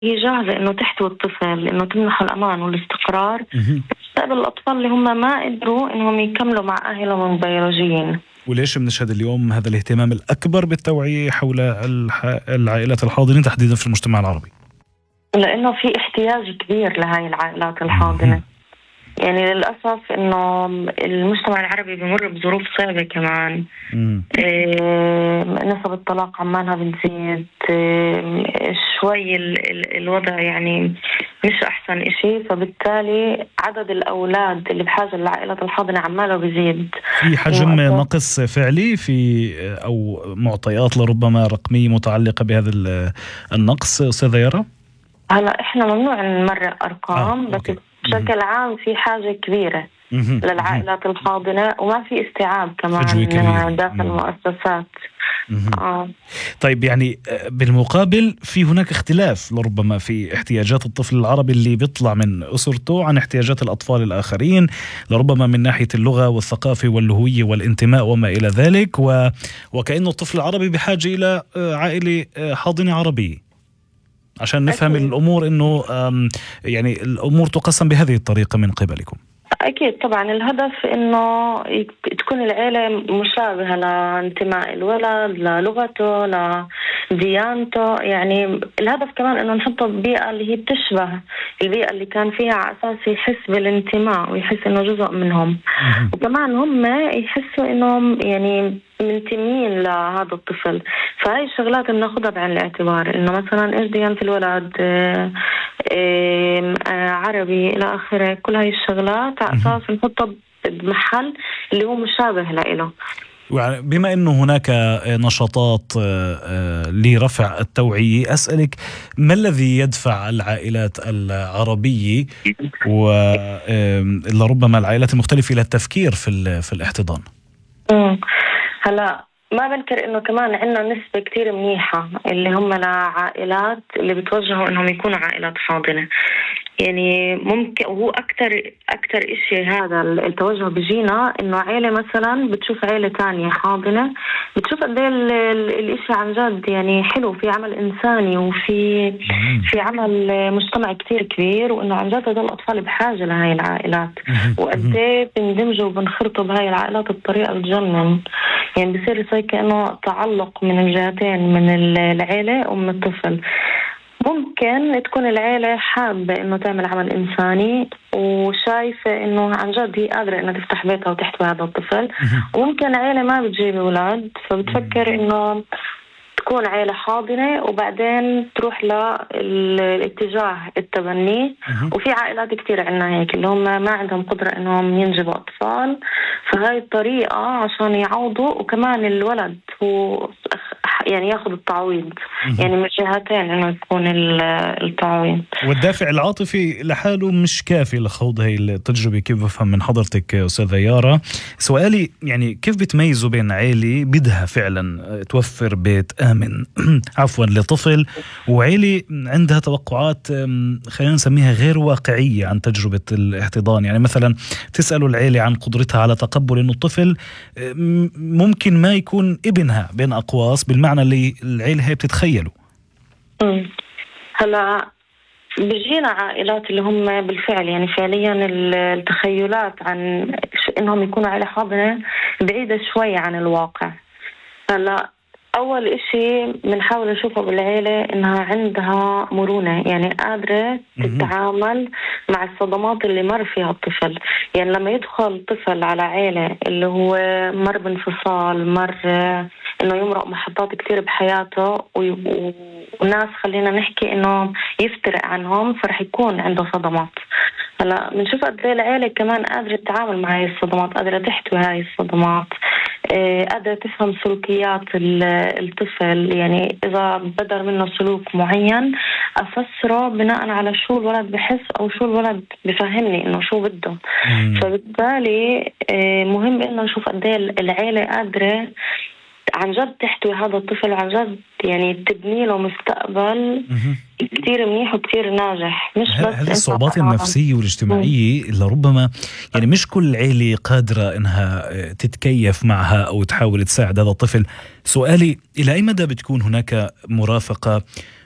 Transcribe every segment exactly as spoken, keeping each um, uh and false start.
هي جاهزة إنه تحتوي الطفل، إنه تمنحه الأمان والاستقرار مستقبل الأطفال اللي هم ما قدروا إنهم يكملوا مع أهلهم البيولوجيين. وليش بنشهد اليوم هذا الاهتمام الأكبر بالتوعية حول الح... العائلات الحاضنة تحديدا في المجتمع العربي؟ لأنه في احتياج كبير لهاي العائلات الحاضنة. يعني للأسف إنه المجتمع العربي بمر بظروف صعبة كمان. إيه نسب الطلاق عمالها بتزيد. إيه شوي ال ال الوضع يعني مش أحسن إشي، فبالتالي عدد الأولاد اللي بحاجة للعائلات الحاضنة عماله بيزيد. في حجم نقص فعلي في أو معطيات لربما رقمية متعلقة بهذا النقص أستاذة يارا؟ هلا إحنا ممنوع نمرق أرقام، آه، بس بشكل عام في حاجة كبيرة للعائلات الحاضنة، وما في استيعاب كمان داخل المؤسسات. آه. طيب يعني بالمقابل في هناك اختلاف لربما في احتياجات الطفل العربي اللي بيطلع من أسرته عن احتياجات الأطفال الآخرين، لربما من ناحية اللغة والثقافة والهوية والانتماء وما إلى ذلك، و... وكأنه الطفل العربي بحاجة إلى عائلة حاضنة عربية عشان نفهم أكيد. الأمور إنه يعني الأمور تقسم بهذه الطريقة من قبلكم. أكيد طبعا الهدف إنه تكون العائلة مشابهة لانتماء الولد، للغته، لديانته. يعني الهدف كمان إنه نحطه ببيئة اللي هي بتشبه البيئة اللي كان فيها، على أساس يحس بالانتماء ويحس إنه جزء منهم. وكمان هم يحسوا إنهم يعني منتمين لهذا الطفل. فهاي الشغلات بناخدها بعين الاعتبار، إنه مثلا إيش ديانة الولد، آه آه آه عربي إلى آخره. كل هاي الشغلات على أساس نحطها بمحل اللي هو مشابه له. بما أنه هناك نشاطات لرفع التوعية، أسألك ما الذي يدفع العائلات العربية ولربما العائلات المختلفة إلى التفكير في في الاحتضان؟ هلا ما بنكر إنه كمان عندنا نسبة كتير منيحة اللي هم لعائلات اللي بتوجهوا إنهم يكونوا عائلات حاضنة. يعني ممكن، وهو أكتر أكتر إشي هذا التوجه بيجينا إنه عائلة مثلا بتشوف عائلة تانية حاضنة، بتشوف قد ايه الإشي عن جد يعني حلو، في عمل إنساني وفي في عمل مجتمع كتير كبير، وإنه عن جد هذول الأطفال بحاجة لهاي العائلات، وقد ايه بندمجوا وبنخرطوا بهاي العائلات بطريقة بتجنن. يعني بصير زي كأنه تعلق من الجهتين، من العائلة ومن الطفل. ممكن تكون العيلة حابة إنه تعمل عمل إنساني وشايفة إنه عن جد هي قادرة إنها تفتح بيتها وتحتوي هذا الطفل، وممكن عيلة ما بتجيب أولاد فبتفكر إنه تكون عيلة حاضنة وبعدين تروح للاتجاه التبني. وفي عائلات كتير عنا هيك اللي هم ما عندهم قدرة إنهم ينجبوا أطفال، فهاي الطريقة عشان يعوضوا. وكمان الولد هو يعني ياخذ التعويض، يعني من جهتين إنه يكون التعويض. والدافع العاطفي لحاله مش كافي لخوض هاي التجربة. كيف بفهم من حضرتك أستاذة يارا؟ سؤالي يعني كيف بتميزوا بين عائلة بدها فعلا توفر بيت آمن عفوا لطفل، وعائلة عندها توقعات خلينا نسميها غير واقعية عن تجربة الاحتضان؟ يعني مثلا تسألوا العائلة عن قدرتها على تقبل إنه الطفل ممكن ما يكون ابنها بين أقواس بالمعنى اللي العائلة هي بتتخيله. هلا بيجينا عائلات اللي هم بالفعل يعني فعليا التخيلات عن إنهم يكونوا عائلة حاضنة بعيدة شوي عن الواقع. هلا أول إشي بنحاول نشوفه بالعيلة إنها عندها مرونة، يعني قادرة تتعامل مع الصدمات اللي مر فيها الطفل. يعني لما يدخل طفل على عيلة اللي هو مر بانفصال، مر إنه يمرق محطات كتير بحياته وناس خلينا نحكي إنه يفترق عنهم، فرح يكون عنده صدمات. هلا بنشوف قد ايه العيلة كمان قادرة تتعامل مع هاي الصدمات، قادرة تحتوي هاي الصدمات، قادرة تفهم سلوكيات الطفل. يعني إذا بدر منه سلوك معين أفسره بناء على شو الولد بحس أو شو الولد بفهمني إنه شو بده. فبالتالي مهم إنه نشوف قد ايه العيلة قادرة عن جد تحتوي هذا الطفل، عن جد يعني تبني له مستقبل كتير منيح وكتير ناجح. مش بس هذه الصعوبات النفسية والاجتماعية اللي ربما يعني مش كل عيلة قادرة إنها تتكيف معها أو تحاول تساعد هذا الطفل. سؤالي إلى أي مدى بتكون هناك مرافقة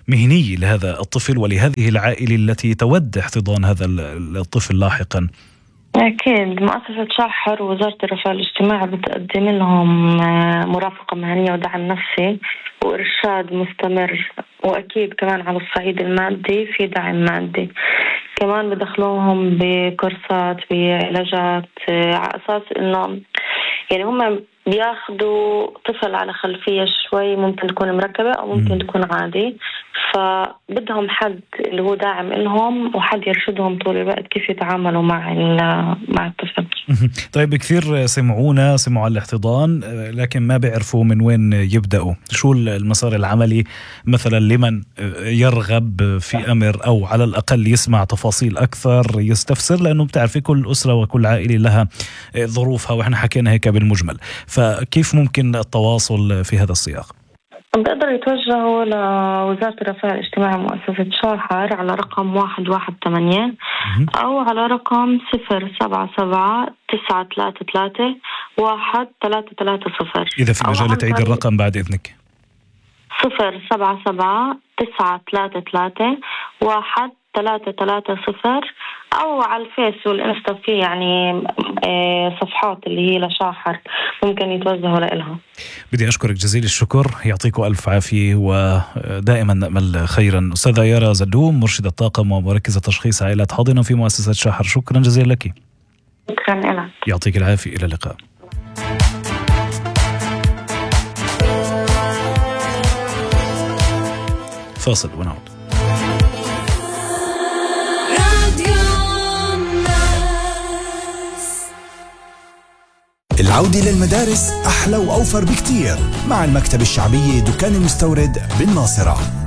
مهنية لهذا الطفل ولهذه العائلة التي تود احتضان هذا الطفل لاحقا. أكيد مؤسسة شاحر ووزارة الرفاه الاجتماعي بتقدم لهم مرافقة مهنية ودعم نفسي وإرشاد مستمر، وأكيد كمان على الصعيد المادي في دعم مادي. كمان بدخلوهم بكورسات بعلاجات على أساس إنه يعني هم بياخدوا طفل على خلفية شوي ممكن تكون مركبة أو ممكن تكون عادي، فبدهم حد اللي هو داعم لهم وحد يرشدهم طول الوقت كيف يتعاملوا مع مع الطفل. طيب كثير سمعونا سمعوا على الاحتضان لكن ما بيعرفوا من وين يبدأوا. شو المسار العملي مثلا لمن يرغب في أمر أو على الأقل يسمع تفاصيل أكثر يستفسر، لأنه بتعرفي كل أسرة وكل عائلة لها ظروفها وإحنا حكينا هيك بالمجمل، فكيف ممكن التواصل في هذا السياق؟ بقدروا يتوجهوا لوزارة الرفاه الاجتماعي مؤسسة شاحر على رقم واحد واحد ثمانية أو على رقم صفر سبعة سبعة تسعة ثلاثة ثلاثة واحد ثلاثة ثلاثة صفر. إذا في مجال تعيد الرقم بعد إذنك. صفر سبعة سبعة تسعة ثلاثة ثلاثة واحد ثلاثة ثلاثة صفر، أو على الفيس والإنستا في يعني صفحات اللي هي لشاحر ممكن يتوجهوا لها. بدي أشكرك جزيل الشكر، يعطيكم ألف عافية ودائما نأمل خيرا. أستاذة يارا زدوم مرشدة طاقم ومركزة تشخيص عائلات حاضنة في مؤسسة شاحر، شكرا جزيلا لك. شكرا لك، يعطيك العافية، إلى اللقاء. فاصل ونعود. العودة للمدارس أحلى وأوفر بكتير مع المكتب الشعبي دكان المستورد بالناصرة.